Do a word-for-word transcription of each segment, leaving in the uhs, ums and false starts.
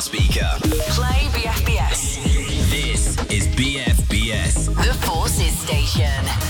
smart speaker. Play B F B S. This is B F B S. The Forces Station.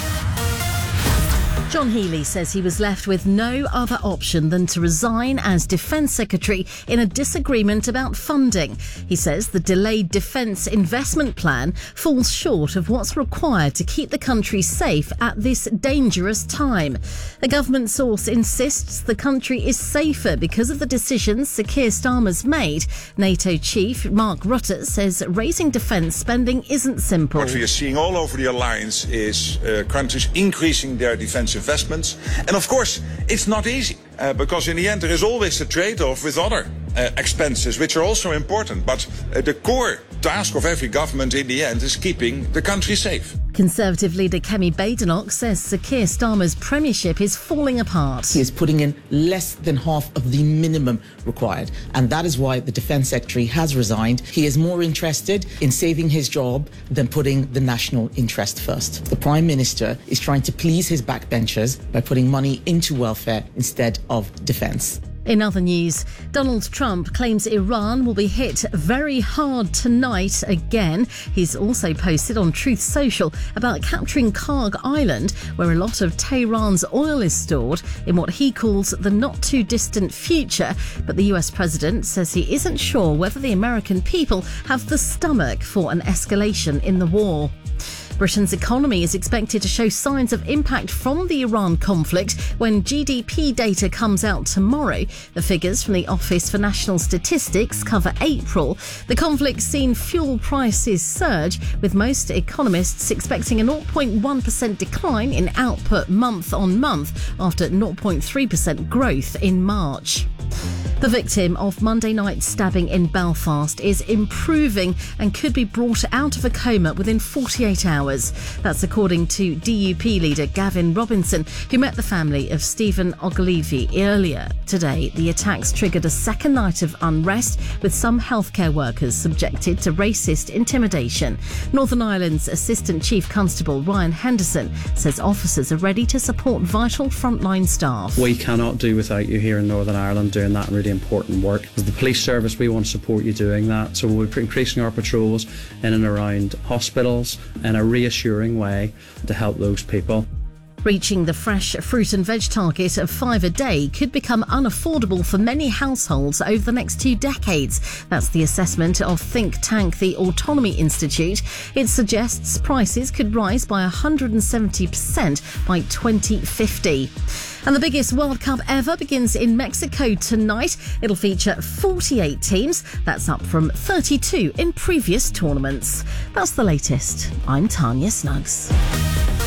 John Healey says he was left with no other option than to resign as Defence Secretary in a disagreement about funding. He says the delayed defence investment plan falls short of what's required to keep the country safe at this dangerous time. A government source insists the country is safer because of the decisions Sir Keir Starmer's made. NATO chief Mark Rutte says raising defence spending isn't simple. What we are seeing all over the alliance is uh, countries increasing their defence investments. And of course, it's not easy, uh, because in the end there is always a trade-off with other uh, expenses, which are also important. But uh, the core task of every government in the end is keeping the country safe. Conservative leader Kemi Badenoch says Sir Keir Starmer's premiership is falling apart. He is putting in less than half of the minimum required, and that is why the Defence Secretary has resigned. He is more interested in saving his job than putting the national interest first. The Prime Minister is trying to please his backbenchers by putting money into welfare instead of defence. In other news, Donald Trump claims Iran will be hit very hard tonight again. He's also posted on Truth Social about capturing Karg Island, where a lot of Tehran's oil is stored, in what he calls the not-too-distant future. But the U S president says he isn't sure whether the American people have the stomach for an escalation in the war. Britain's economy is expected to show signs of impact from the Iran conflict when G D P data comes out tomorrow. The figures from the Office for National Statistics cover April. The conflict's seen fuel prices surge, with most economists expecting a zero point one percent decline in output month on month after zero point three percent growth in March. The victim of Monday night's stabbing in Belfast is improving and could be brought out of a coma within forty-eight hours. That's according to D U P leader Gavin Robinson, who met the family of Stephen Ogilvie earlier today. The attacks triggered a second night of unrest, with some healthcare workers subjected to racist intimidation. Northern Ireland's Assistant Chief Constable Ryan Henderson says officers are ready to support vital frontline staff. We cannot do without you here in Northern Ireland doing that really important work. As the police service, we want to support you doing that, so we're increasing our patrols in and around hospitals in a reassuring way to help those people. Reaching the fresh fruit and veg target of five a day could become unaffordable for many households over the next two decades. That's the assessment of think tank the Autonomy Institute. It suggests prices could rise by one hundred seventy percent by twenty fifty. And the biggest World Cup ever begins in Mexico tonight. It'll feature forty-eight teams. That's up from thirty-two in previous tournaments. That's the latest. I'm Tanya Snuggs.